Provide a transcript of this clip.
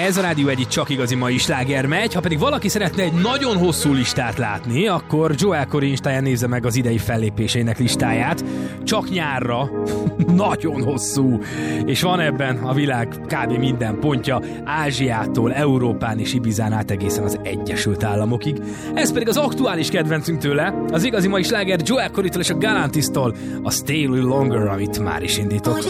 Ez a Rádió Egy csak igazi mai sláger megy. Ha pedig valaki szeretne egy nagyon hosszú listát látni, akkor Joel Corry Instáján nézze meg az idei fellépéseinek listáját. Csak nyárra. Nagyon hosszú. És van ebben a világ kb. Minden pontja, Ázsiától, Európán és Ibizán át egészen az Egyesült Államokig. Ez pedig az aktuális kedvencünk tőle, az igazi mai sláger Joel Corrytól és a Galantis-tól, a Stay a Little Longer, amit már is indított.